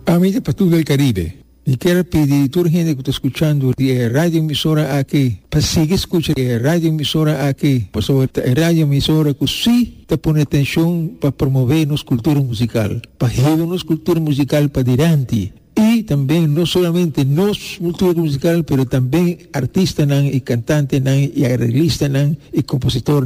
Amiga para todo el Caribe. Y quiero pedir a toda la gente que está escuchando la radio emisora aquí, para seguir escuchando la radio emisora aquí, pues sobre la radio emisora que sí te pone atención para promover nuestra cultura musical, para llevar nuestra cultura musical para adelante. Y también no solamente nuestra cultura musical, pero también artistas y cantantes y arreglistas y compositores